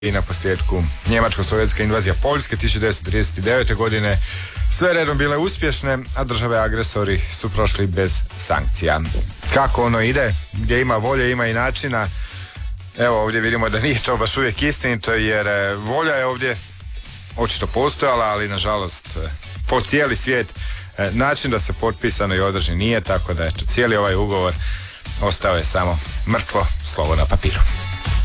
i na posljedku njemačko-sovjetska invazija Poljske 1939. godine sve redom bile uspješne, a države agresori su prošli bez sankcija. Kako ono ide? Gdje ima volje, ima i načina. Evo ovdje vidimo da nije to baš uvijek istinito, jer volja je ovdje očito postojala, ali nažalost po cijeli svijet način da se potpisano i održi nije, tako da eto, cijeli ovaj ugovor ostao je samo mrtvo slovo na papiru.